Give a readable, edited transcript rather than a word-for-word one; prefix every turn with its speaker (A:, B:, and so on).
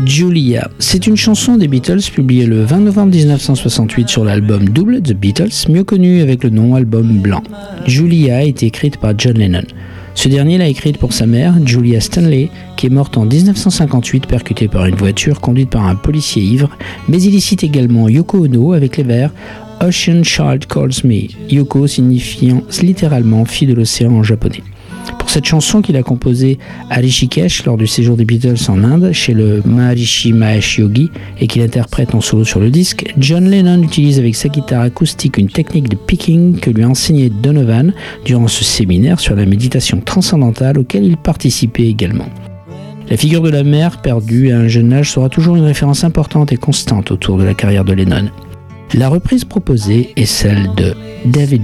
A: Julia, c'est une chanson des Beatles publiée le 20 novembre 1968 sur l'album double The Beatles, mieux connu avec le nom album blanc. Julia a été écrite par John Lennon. Ce dernier l'a écrite pour sa mère, Julia Stanley, qui est morte en 1958 percutée par une voiture conduite par un policier ivre, mais il y cite également Yoko Ono avec les vers Ocean Child Calls Me, Yoko signifiant littéralement fille de l'océan en japonais. Pour cette chanson qu'il a composée à Rishikesh lors du séjour des Beatles en Inde, chez le Maharishi Mahesh Yogi, et qu'il interprète en solo sur le disque, John Lennon utilise avec sa guitare acoustique une technique de picking que lui a enseignée Donovan durant ce séminaire sur la méditation transcendantale auquel il participait également. La figure de la mère, perdue à un jeune âge, sera toujours une référence importante et constante autour de la carrière de Lennon. La reprise proposée est celle de David